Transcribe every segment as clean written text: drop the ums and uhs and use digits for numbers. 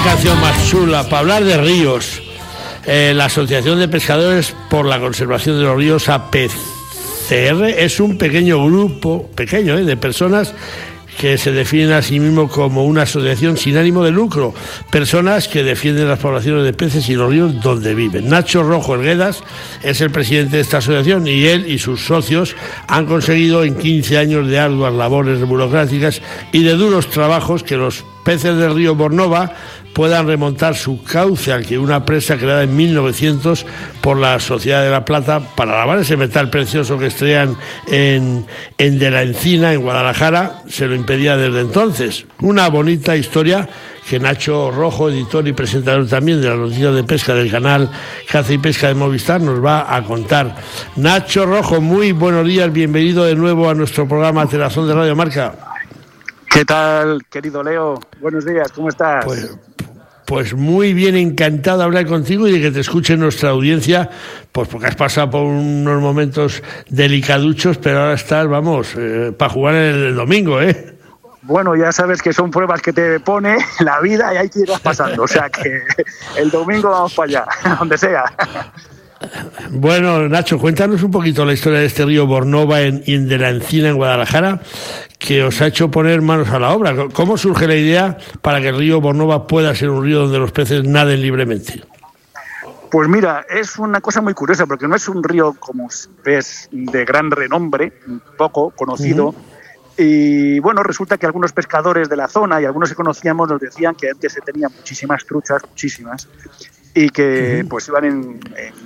canción más chula para hablar de ríos. La Asociación de Pescadores por la Conservación de los Ríos, APCR, es un pequeño grupo, de personas que se definen a sí mismos como una asociación sin ánimo de lucro, personas que defienden las poblaciones de peces y los ríos donde viven. Nacho Rojo Elguedas es el presidente de esta asociación y él y sus socios han conseguido en 15 años de arduas labores burocráticas y de duros trabajos que los peces del río Bornova puedan remontar su cauce al que una presa creada en 1900 por la Sociedad de La Plata para lavar ese metal precioso que extraían en De la Encina, en Guadalajara, se lo impedía desde entonces. Una bonita historia que Nacho Rojo, editor y presentador también de las noticias de pesca del canal Caza y Pesca de Movistar, nos va a contar. Nacho Rojo, muy buenos días, bienvenido de nuevo a nuestro programa Telazón de Radio Marca. ¿Qué tal, querido Leo? Buenos días, ¿cómo estás? Pues muy bien, encantado de hablar contigo y de que te escuche nuestra audiencia, pues porque has pasado por unos momentos delicaduchos, pero ahora estás, para jugar el domingo, ¿eh? Bueno, ya sabes que son pruebas que te pone la vida y hay que irlas pasando, o sea que el domingo vamos para allá, donde sea. Bueno, Nacho, cuéntanos un poquito la historia de este río Bornova en De la Encina, en Guadalajara, que os ha hecho poner manos a la obra. ¿Cómo surge la idea para que el río Bornova pueda ser un río donde los peces naden libremente? Pues mira, es una cosa muy curiosa, porque no es un río, como ves, de gran renombre, poco conocido. Y bueno, resulta que algunos pescadores de la zona y algunos que conocíamos nos decían que antes se tenían muchísimas truchas, y que pues iban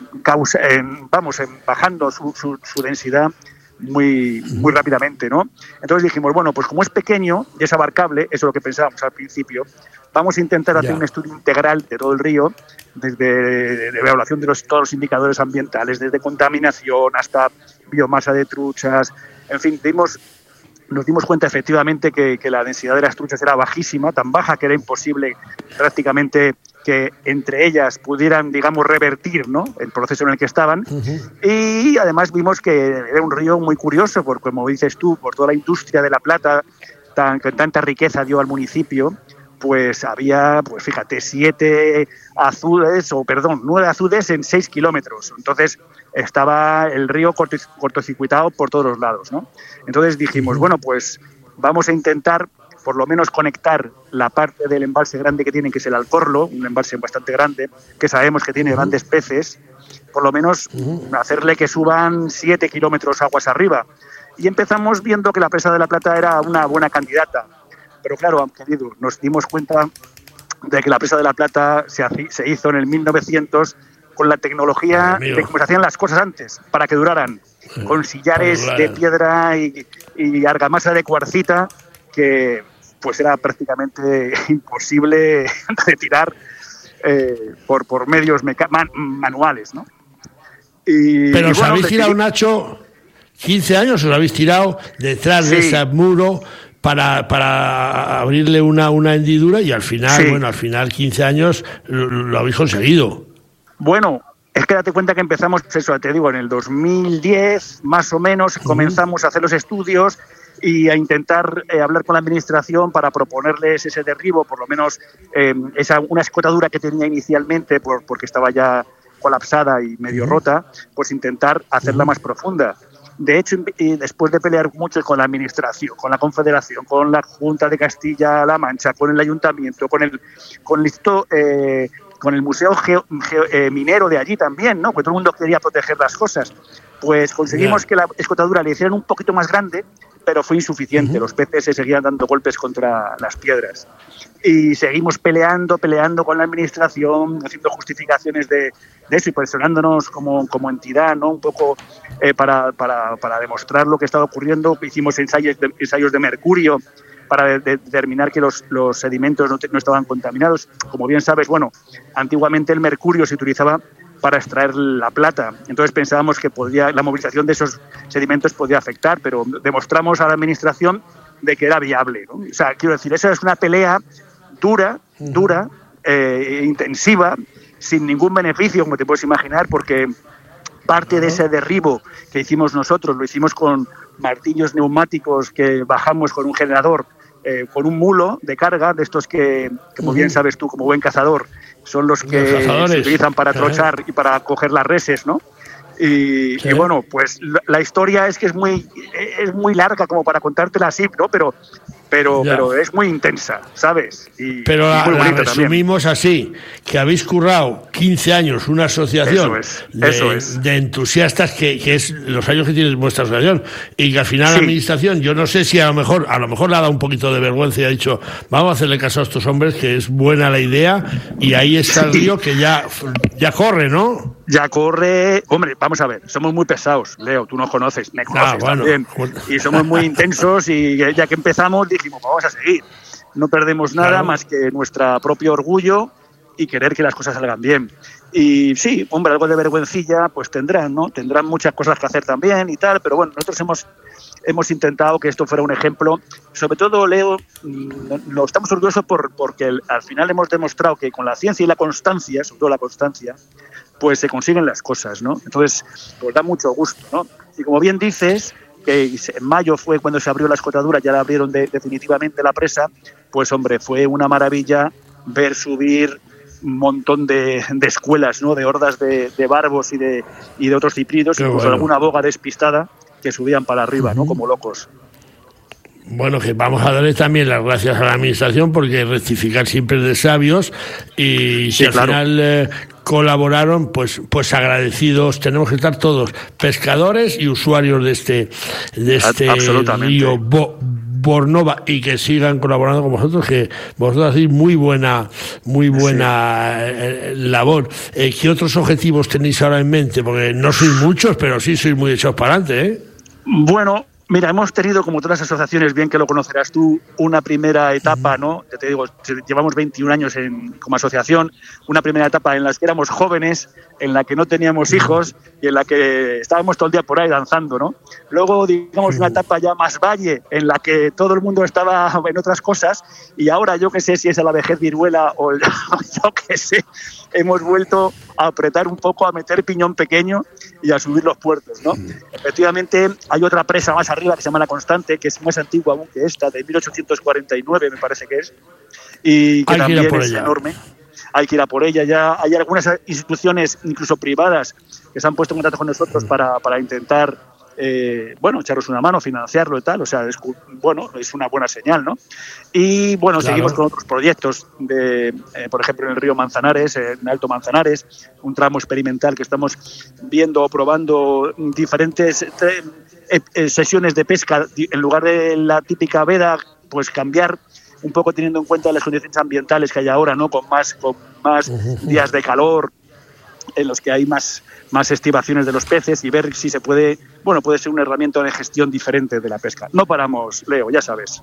bajando su densidad muy rápidamente, ¿no? Entonces dijimos, bueno, pues como es pequeño y es abarcable, eso es lo que pensábamos al principio, vamos a intentar hacer un estudio integral de todo el río, desde la evaluación de todos los indicadores ambientales, desde contaminación hasta biomasa de truchas, en fin, nos dimos cuenta efectivamente que la densidad de las truchas era bajísima, tan baja que era imposible prácticamente que entre ellas pudieran, digamos, revertir, ¿no?, el proceso en el que estaban. Y además vimos que era un río muy curioso, porque como dices tú, por toda la industria de la plata, que tanta riqueza dio al municipio, pues había, pues fíjate, 9 azudes en 6 kilómetros. Entonces estaba el río cortocircuitado por todos los lados, ¿no? Entonces dijimos, bueno, pues vamos a intentar por lo menos conectar la parte del embalse grande que tiene, que es el Alcorlo, un embalse bastante grande, que sabemos que tiene grandes peces, por lo menos hacerle que suban 7 kilómetros aguas arriba. Y empezamos viendo que la presa de La Plata era una buena candidata. Pero claro, querido, nos dimos cuenta de que la presa de La Plata se hizo en el 1900 con la tecnología de cómo se hacían las cosas antes, para que duraran, con sillares de piedra y argamasa de cuarcita, que pues era prácticamente imposible retirar por medios manuales, ¿no? Pero os habéis tirado, Nacho, 15 años os habéis tirado detrás de ese muro para abrirle una hendidura y al final 15 años lo habéis conseguido. Bueno, es que date cuenta que empezamos, eso te digo, en el 2010 más o menos, comenzamos a hacer los estudios y a intentar hablar con la administración para proponerles ese derribo, por lo menos una escotadura que tenía inicialmente porque estaba ya colapsada y medio rota, pues intentar hacerla más profunda. De hecho, y después de pelear mucho con la administración, con la Confederación, con la Junta de Castilla-La Mancha, con el Ayuntamiento, con el Museo Minero de allí también, ¿no? Porque todo el mundo quería proteger las cosas, pues conseguimos que la escotadura le hicieran un poquito más grande, pero fue insuficiente. Los peces se seguían dando golpes contra las piedras. Y seguimos peleando con la administración, haciendo justificaciones de eso y presionándonos como entidad, ¿no? Un poco para demostrar lo que estaba ocurriendo. Hicimos ensayos de mercurio para determinar que los sedimentos no estaban contaminados. Como bien sabes, antiguamente el mercurio se utilizaba para extraer la plata. Entonces pensábamos que la movilización de esos sedimentos podía afectar, pero demostramos a la administración de que era viable, ¿no? O sea, quiero decir, esa es una pelea dura, intensiva, sin ningún beneficio, como te puedes imaginar, porque parte de ese derribo que hicimos nosotros lo hicimos con martillos neumáticos que bajamos con un generador con un mulo de carga, de estos que como bien sabes tú, como buen cazador, son los que se utilizan para trochar y para coger las reses, ¿no? Y bueno, pues la historia es que es muy larga como para contártela así, ¿no? Pero es muy intensa, ¿sabes? Pero la resumimos así, que habéis currado 15 años una asociación de entusiastas, que es los años que tiene vuestra asociación, y que al final la administración, yo no sé si a lo mejor le ha dado un poquito de vergüenza y ha dicho, vamos a hacerle caso a estos hombres, que es buena la idea, y ahí está el río que ya corre, ¿no? Ya corre, hombre, vamos a ver, somos muy pesados, Leo, tú nos conoces, me conoces también, y somos muy intensos, y ya que empezamos dijimos, vamos a seguir, no perdemos nada más que nuestro propio orgullo y querer que las cosas salgan bien. Y sí, hombre, algo de vergüencilla pues tendrán, ¿no? Tendrán muchas cosas que hacer también y tal, pero bueno, nosotros hemos intentado que esto fuera un ejemplo. Sobre todo, Leo, lo estamos orgullosos porque al final hemos demostrado que con la ciencia y la constancia, sobre todo la constancia, pues se consiguen las cosas, ¿no? Entonces, pues da mucho gusto, ¿no? Y como bien dices, que en mayo fue cuando se abrió la escotadura, ya la abrieron definitivamente la presa, pues hombre, fue una maravilla ver subir un montón de escuelas, ¿no? De hordas de barbos y de otros ciprídeos, incluso alguna boga despistada que subían para arriba, ¿no? Como locos. Bueno, que vamos a darle también las gracias a la administración, porque rectificar siempre es de sabios, y si al final colaboraron, pues agradecidos. Tenemos que estar todos, pescadores y usuarios de este río Bornova, y que sigan colaborando con vosotros, que vosotros hacéis muy buena labor. ¿Qué otros objetivos tenéis ahora en mente? Porque no sois muchos, pero sí sois muy echados para adelante, ¿eh? Bueno, mira, hemos tenido, como todas las asociaciones, bien que lo conocerás tú, una primera etapa, ¿no? Ya te digo, llevamos 21 años como asociación, una primera etapa en la que éramos jóvenes, en la que no teníamos hijos y en la que estábamos todo el día por ahí danzando, ¿no? Luego, digamos, una etapa ya más valle, en la que todo el mundo estaba en otras cosas, y ahora yo qué sé si es a la vejez viruela o yo qué sé, hemos vuelto a apretar un poco, a meter piñón pequeño y a subir los puertos, ¿no? Efectivamente, hay otra presa más arriba que se llama La Constante, que es más antigua aún que esta, de 1849 me parece que es, y que también es enorme. Hay que ir a por ella. Ya hay algunas instituciones, incluso privadas, que se han puesto en contacto con nosotros para intentar, echaros una mano, financiarlo y tal. O sea, es una buena señal, ¿no? Y bueno, seguimos con otros proyectos, por ejemplo, en el río Manzanares, en Alto Manzanares, un tramo experimental que estamos viendo o probando diferentes sesiones de pesca. En lugar de la típica veda, pues cambiar un poco teniendo en cuenta las condiciones ambientales que hay ahora, ¿no? Con más días de calor, en los que hay más estivaciones de los peces, y ver si se puede ser una herramienta de gestión diferente de la pesca. No paramos, Leo, ya sabes.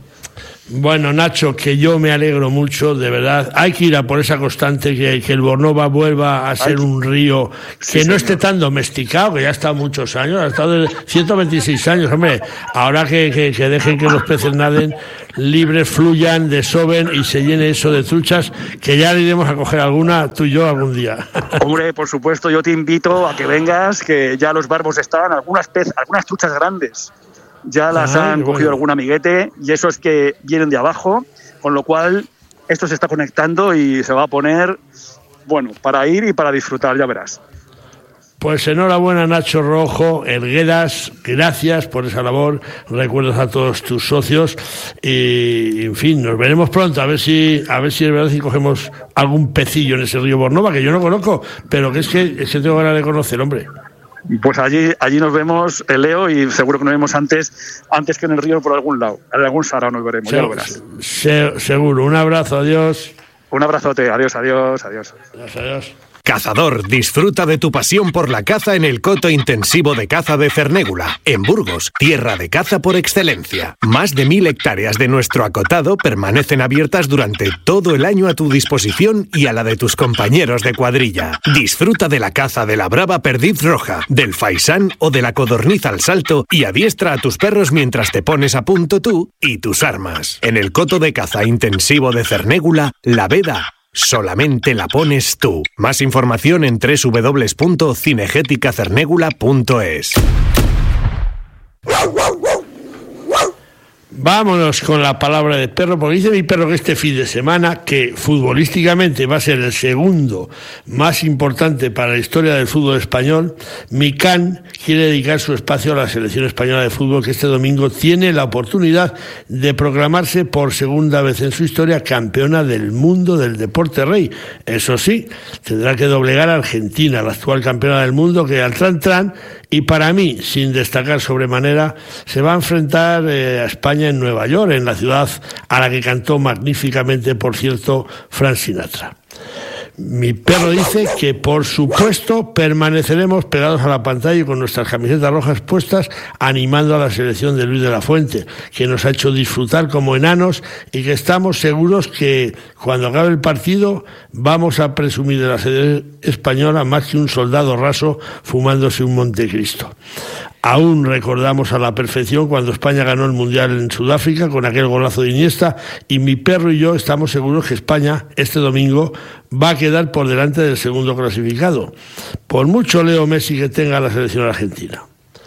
Bueno, Nacho, que yo me alegro mucho, de verdad. Hay que ir a por esa constante, que el Bornova vuelva a ser un río que no esté tan domesticado, que ya ha estado muchos años, ha estado de 126 años, hombre. Ahora que dejen que los peces naden libres, fluyan, desoven y se llene eso de truchas, que ya le iremos a coger alguna, tú y yo, algún día. Hombre, por supuesto, yo te invito a que vengas, que ya los barbos están, algunas truchas grandes. Ya las han cogido algún amiguete, y eso es que vienen de abajo, con lo cual esto se está conectando y se va a poner, para ir y para disfrutar, ya verás. Pues enhorabuena, Nacho Rojo, Elguedas, gracias por esa labor, recuerdos a todos tus socios, y en fin, nos veremos pronto, a ver si es verdad si cogemos algún pecillo en ese río Bornova, que yo no conozco, pero que es que tengo ganas de conocer, hombre. Pues allí nos vemos, Leo, y seguro que nos vemos antes que en el río por algún lado. En algún sarao nos veremos, ya lo verás. Seguro. Un abrazo, adiós. Un abrazote, adiós. Adiós. Cazador, disfruta de tu pasión por la caza en el coto intensivo de caza de Cernégula, en Burgos, tierra de caza por excelencia. Más de 1000 hectáreas de nuestro acotado permanecen abiertas durante todo el año a tu disposición y a la de tus compañeros de cuadrilla. Disfruta de la caza de la brava perdiz roja, del faisán o de la codorniz al salto, y adiestra a tus perros mientras te pones a punto tú y tus armas. En el coto de caza intensivo de Cernégula, la veda solamente la pones tú. Más información en www.cinegéticacernégula.es. Vámonos con la palabra de perro, porque dice mi perro que este fin de semana, que futbolísticamente va a ser el segundo más importante para la historia del fútbol español, mi can quiere dedicar su espacio a la selección española de fútbol, que este domingo tiene la oportunidad de proclamarse por segunda vez en su historia campeona del mundo del deporte rey. Eso sí, tendrá que doblegar a Argentina, la actual campeona del mundo, que al tran, y para mí, sin destacar sobremanera, se va a enfrentar a España en Nueva York, en la ciudad a la que cantó magníficamente, por cierto, Frank Sinatra. Mi perro dice que, por supuesto, permaneceremos pegados a la pantalla y con nuestras camisetas rojas puestas, animando a la selección de Luis de la Fuente, que nos ha hecho disfrutar como enanos y que estamos seguros que, cuando acabe el partido, vamos a presumir de la selección española más que un soldado raso fumándose un Montecristo. Aún recordamos a la perfección cuando España ganó el Mundial en Sudáfrica con aquel golazo de Iniesta, y mi perro y yo estamos seguros que España este domingo va a quedar por delante del segundo clasificado, por mucho Leo Messi que tenga la selección argentina.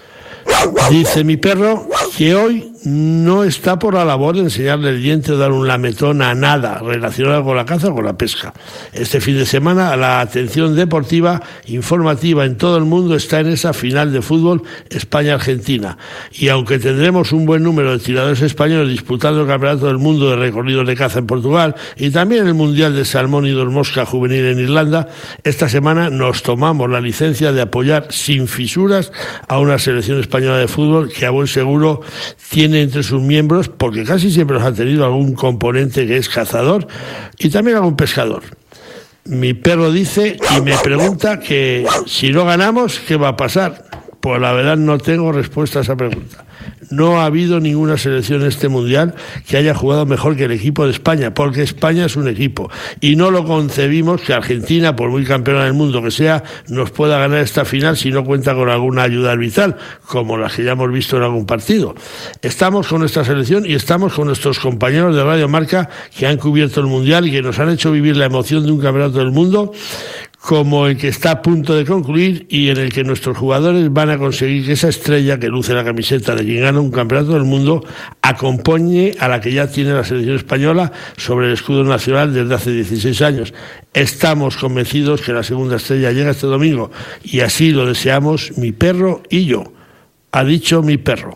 Dice mi perro que hoy no está por la labor de enseñarle el diente o dar un lametón a nada relacionado con la caza o con la pesca. Este fin de semana la atención deportiva, informativa en todo el mundo está en esa final de fútbol España-Argentina. Y aunque tendremos un buen número de tiradores españoles disputando el Campeonato del Mundo de recorridos de caza en Portugal y también el Mundial de Salmón y Mosca juvenil en Irlanda, esta semana nos tomamos la licencia de apoyar sin fisuras a una selección española de fútbol que a buen seguro tiene entre sus miembros, porque casi siempre los ha tenido, algún componente que es cazador y también algún pescador. Mi perro dice y me pregunta que si no ganamos, ¿qué va a pasar? Pues la verdad no tengo respuesta a esa pregunta. No ha habido ninguna selección en este Mundial que haya jugado mejor que el equipo de España, porque España es un equipo. Y no lo concebimos que Argentina, por muy campeona del mundo que sea, nos pueda ganar esta final si no cuenta con alguna ayuda arbitral, como las que ya hemos visto en algún partido. Estamos con nuestra selección y estamos con nuestros compañeros de Radio Marca que han cubierto el Mundial y que nos han hecho vivir la emoción de un campeonato del mundo como el que está a punto de concluir y en el que nuestros jugadores van a conseguir que esa estrella que luce la camiseta de quien gana un campeonato del mundo acompañe a la que ya tiene la selección española sobre el escudo nacional desde hace 16 años. Estamos convencidos que la segunda estrella llega este domingo y así lo deseamos mi perro y yo. Ha dicho mi perro.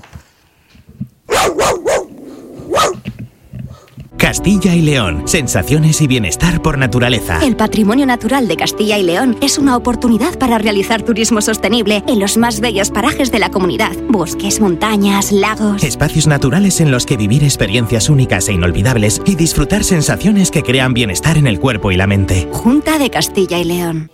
Castilla y León, sensaciones y bienestar por naturaleza. El patrimonio natural de Castilla y León es una oportunidad para realizar turismo sostenible en los más bellos parajes de la comunidad. Bosques, montañas, lagos. Espacios naturales en los que vivir experiencias únicas e inolvidables y disfrutar sensaciones que crean bienestar en el cuerpo y la mente. Junta de Castilla y León.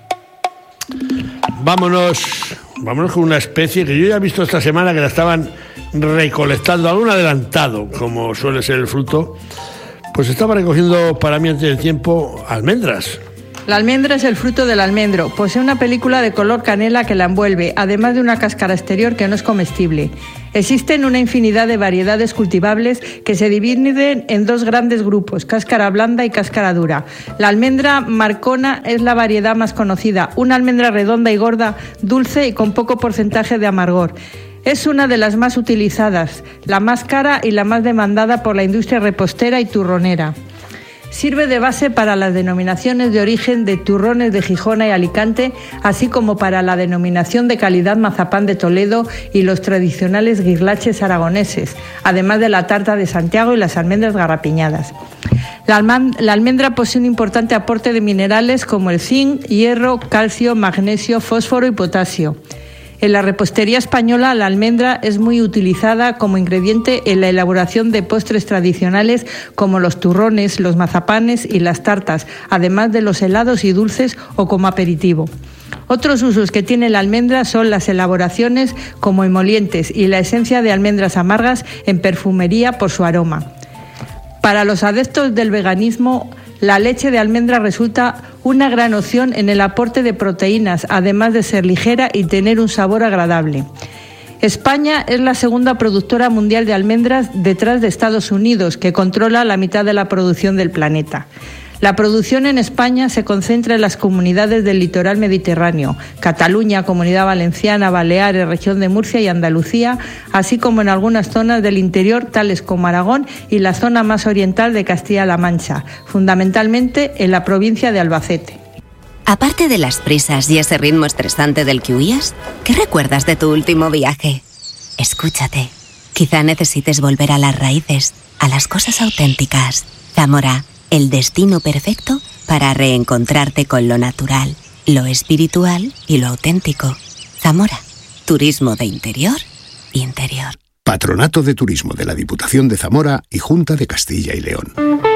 Vámonos con una especie que yo ya he visto esta semana que la estaban recolectando, algún adelantado, como suele ser el fruto, pues estaba recogiendo para mí antes del tiempo almendras. La almendra es el fruto del almendro. Posee una película de color canela que la envuelve, además de una cáscara exterior que no es comestible. Existen una infinidad de variedades cultivables que se dividen en dos grandes grupos, cáscara blanda y cáscara dura. La almendra marcona es la variedad más conocida, una almendra redonda y gorda, dulce y con poco porcentaje de amargor. Es una de las más utilizadas, la más cara y la más demandada por la industria repostera y turronera. Sirve de base para las denominaciones de origen de turrones de Gijona y Alicante, así como para la denominación de calidad mazapán de Toledo y los tradicionales guirlaches aragoneses, además de la tarta de Santiago y las almendras garrapiñadas. La almendra posee un importante aporte de minerales como el zinc, hierro, calcio, magnesio, fósforo y potasio. En la repostería española, la almendra es muy utilizada como ingrediente en la elaboración de postres tradicionales como los turrones, los mazapanes y las tartas, además de los helados y dulces o como aperitivo. Otros usos que tiene la almendra son las elaboraciones como emolientes y la esencia de almendras amargas en perfumería por su aroma. Para los adeptos del veganismo, la leche de almendra resulta una gran opción en el aporte de proteínas, además de ser ligera y tener un sabor agradable. España es la segunda productora mundial de almendras detrás de Estados Unidos, que controla la mitad de la producción del planeta. La producción en España se concentra en las comunidades del litoral mediterráneo, Cataluña, Comunidad Valenciana, Baleares, Región de Murcia y Andalucía, así como en algunas zonas del interior, tales como Aragón y la zona más oriental de Castilla-La Mancha, fundamentalmente en la provincia de Albacete. Aparte de las prisas y ese ritmo estresante del que huías, ¿qué recuerdas de tu último viaje? Escúchate. Quizá necesites volver a las raíces, a las cosas auténticas. Zamora, el destino perfecto para reencontrarte con lo natural, lo espiritual y lo auténtico. Zamora, turismo de interior. Patronato de Turismo de la Diputación de Zamora y Junta de Castilla y León.